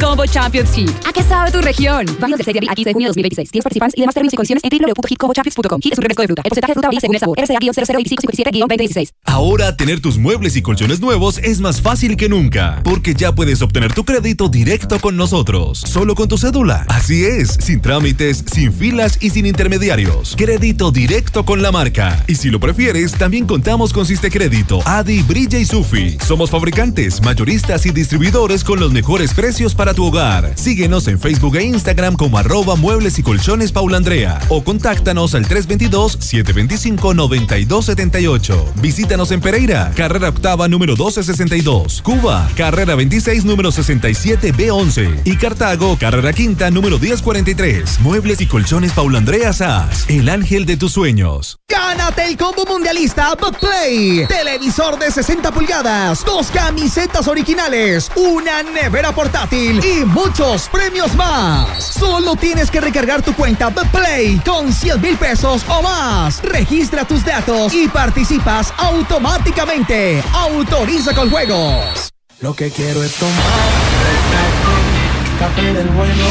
Combo Championship. ¿A qué sabe tu región? Válido del 6 de abril a 15 de junio de 2026. 10 participantes y demás términos y condiciones en www.hitcombochampions.com. Hit es un refresco de fruta. El porcentaje de fruta varía según el sabor. RCA-002557-2016. Ahora tener tus muebles y colchones nuevos es más fácil que nunca, porque ya puedes obtener tu crédito directo con nosotros, solo con tu cédula. Así es, sin trámites, sin filas y sin intermediarios. Crédito directo con la marca. Y si lo prefieres, también contamos con Sistecrédito, Adi, Brilla y Sufi. Somos fabricantes, mayoristas y distribuidores con los mejores precios para tu hogar. Síguenos en Facebook e Instagram como @muebles y colchones Paula Andrea o contáctanos al 322-725-9278. Visítanos en Pereira, carrera octava número 1262, Cuba, carrera 26 número 67B11 y Cartago, carrera quinta número 1043. Muebles y colchones Paula Andrea SAS, el ángel de tus sueños. Gánate el combo mundialista Bookplay. Televisor de 60 pulgadas, 2 camisetas originales, una nevera portátil y muchos premios más. Solo tienes que recargar tu cuenta Bookplay con 100,000 pesos o más. Registra tus datos y participas automáticamente. Autoriza con juegos. Lo que quiero es tomar café del bueno.